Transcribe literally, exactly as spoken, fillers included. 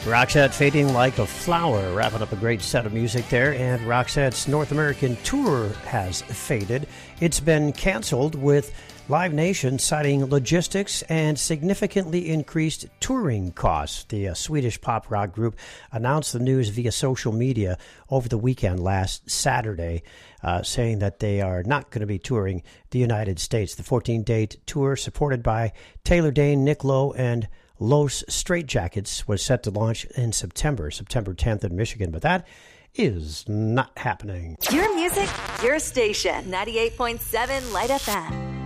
Roxette Fading Like a Flower, wrapping up a great set of music there, and Roxette's North American tour has faded. It's been canceled, with Live Nation citing logistics and significantly increased touring costs. The uh, Swedish pop rock group announced the news via social media over the weekend last Saturday, uh, saying that they are not going to be touring the United States. The fourteen-date tour, supported by Taylor Dayne, Nick Lowe, and Los Straitjackets, was set to launch in September, September tenth in Michigan, but that is not happening. Your music, your station, ninety-eight point seven Light F M.